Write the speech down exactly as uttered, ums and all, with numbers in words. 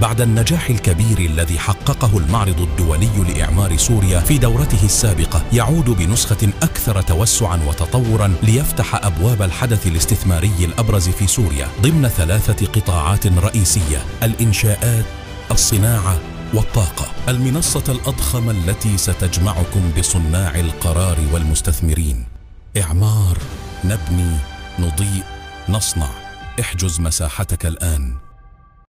بعد النجاح الكبير الذي حققه المعرض الدولي لإعمار سوريا في دورته السابقة، يعود بنسخة أكثر توسعا وتطورا ليفتح أبواب الحدث الاستثماري الأبرز في سوريا ضمن ثلاثة قطاعات رئيسية: الإنشاءات، الصناعة والطاقة. المنصة الأضخم التي ستجمعكم بصناع القرار والمستثمرين. إعمار، نبني، نضيء، نصنع. احجز مساحتك الآن.